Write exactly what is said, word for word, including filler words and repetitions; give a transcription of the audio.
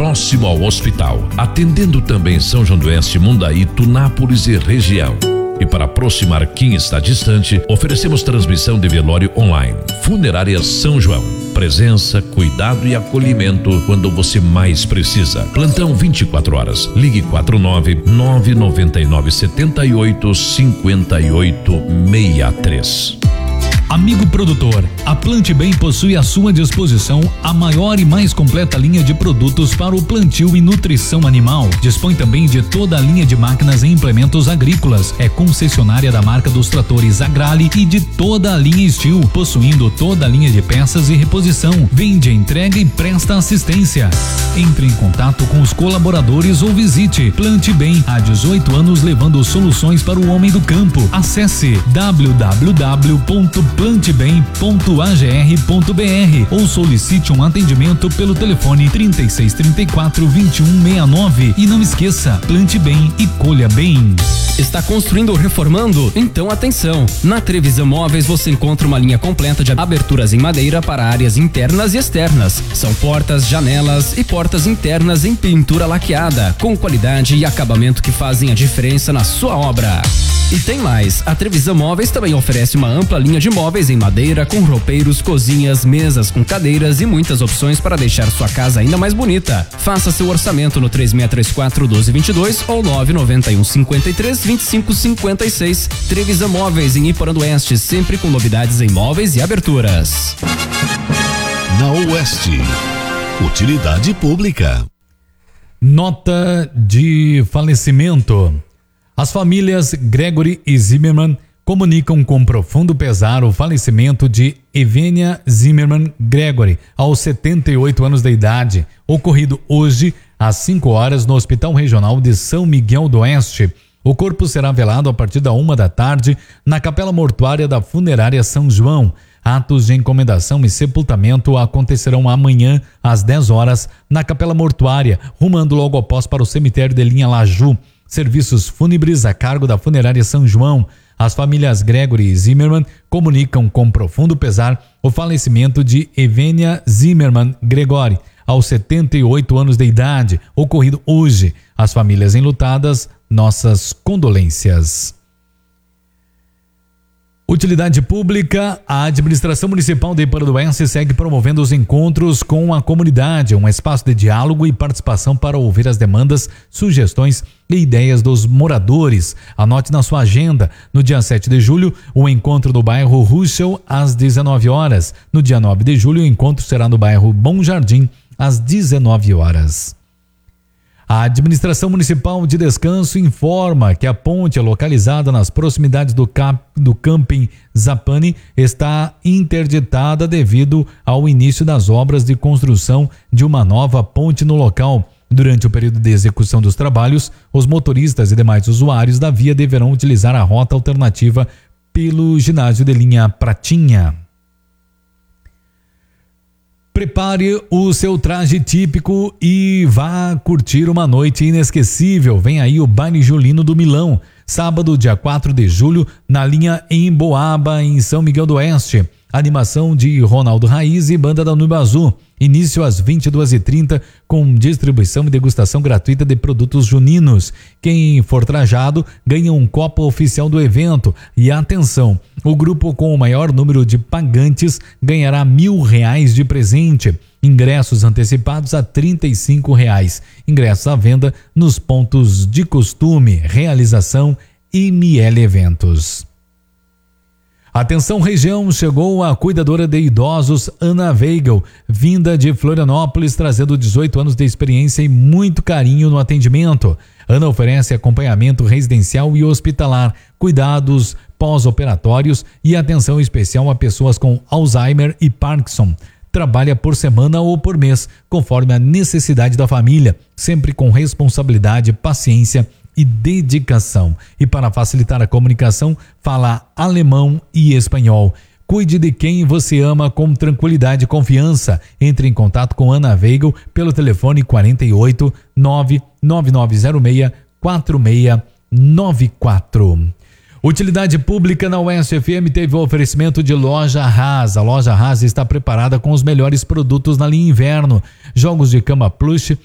próximo ao hospital, atendendo também São João do Oeste, Mundaí, Tunápolis e região. E para aproximar quem está distante, oferecemos transmissão de velório online. Funerária São João. Presença, cuidado e acolhimento quando você mais precisa. Plantão vinte e quatro horas. Ligue quatro nove nove nove nove sete oito cinco oito seis três. Amigo produtor, a Plante Bem possui à sua disposição a maior e mais completa linha de produtos para o plantio e nutrição animal. Dispõe também de toda a linha de máquinas e implementos agrícolas. É concessionária da marca dos tratores Agrale e de toda a linha Steel, possuindo toda a linha de peças e reposição. Vende, entrega e presta assistência. Entre em contato com os colaboradores ou visite Plante Bem, há dezoito anos levando soluções para o homem do campo. Acesse w w w ponto plante bem ponto a g r ponto b r ou solicite um atendimento pelo telefone trinta e seis, trinta e quatro, vinte e um, sessenta e nove. E não esqueça, plante bem e colha bem. Está construindo ou reformando? Então atenção! Na Trevisan Móveis você encontra uma linha completa de aberturas em madeira para áreas internas e externas. São portas, janelas e portas internas em pintura laqueada, com qualidade e acabamento que fazem a diferença na sua obra. E tem mais, a Trevisan Móveis também oferece uma ampla linha de móveis em madeira com roupeiros, cozinhas, mesas com cadeiras e muitas opções para deixar sua casa ainda mais bonita. Faça seu orçamento no três seis três quatro, um dois dois dois ou nove nove um, cinco três, vinte e cinco cinquenta e seis. Trevisan Móveis em Iporã do Oeste, sempre com novidades em móveis e aberturas. Na Oeste, utilidade pública. Nota de falecimento. As famílias Gregory e Zimmermann comunicam com profundo pesar o falecimento de Evênia Zimmermann Gregory, aos setenta e oito anos de idade, ocorrido hoje às cinco horas no Hospital Regional de São Miguel do Oeste. O corpo será velado a partir da uma da tarde na Capela Mortuária da Funerária São João. Atos de encomendação e sepultamento acontecerão amanhã às dez horas na Capela Mortuária, rumando logo após para o cemitério de Linha Laju. Serviços fúnebres a cargo da Funerária São João. As famílias Gregory e Zimmermann comunicam com profundo pesar o falecimento de Evênia Zimmermann Gregory, aos setenta e oito anos de idade, ocorrido hoje. As famílias enlutadas, nossas condolências. Utilidade pública, a administração municipal de Iporã do Oeste segue promovendo os encontros com a comunidade, um espaço de diálogo e participação para ouvir as demandas, sugestões e ideias dos moradores. Anote na sua agenda, no dia sete de julho, o encontro do bairro Russell às dezenove horas. No dia nove de julho, o encontro será no bairro Bom Jardim às dezenove horas. A administração municipal de Descanso informa que a ponte localizada nas proximidades do, cap, do camping Zapani está interditada devido ao início das obras de construção de uma nova ponte no local. Durante o período de execução dos trabalhos, os motoristas e demais usuários da via deverão utilizar a rota alternativa pelo ginásio de linha Pratinha. Prepare o seu traje típico e vá curtir uma noite inesquecível. Vem aí o Baile Julino do Milão, sábado, dia quatro de julho, na linha Emboaba, em São Miguel do Oeste. Animação de Ronaldo Raiz e Banda da Nuba Azul. Início às vinte e duas e trinta, com distribuição e degustação gratuita de produtos juninos. Quem for trajado ganha um copo oficial do evento. E atenção, o grupo com o maior número de pagantes ganhará mil reais de presente. Ingressos antecipados a trinta e cinco reais. Ingressos à venda nos pontos de costume. Realização M L Eventos. Atenção região, chegou a cuidadora de idosos Ana Weigel, vinda de Florianópolis, trazendo dezoito anos de experiência e muito carinho no atendimento. Ana oferece acompanhamento residencial e hospitalar, cuidados pós-operatórios e atenção especial a pessoas com Alzheimer e Parkinson. Trabalha por semana ou por mês, conforme a necessidade da família, sempre com responsabilidade, paciência e dedicação. E para facilitar a comunicação, fala alemão e espanhol. Cuide de quem você ama com tranquilidade e confiança. Entre em contato com Ana Weigel pelo telefone quarenta e oito, nove nove nove zero seis, quatro seis nove quatro. Utilidade pública na Oeste F M teve o oferecimento de Loja Haas. A Loja Haas está preparada com os melhores produtos na linha inverno. Jogos de cama plush,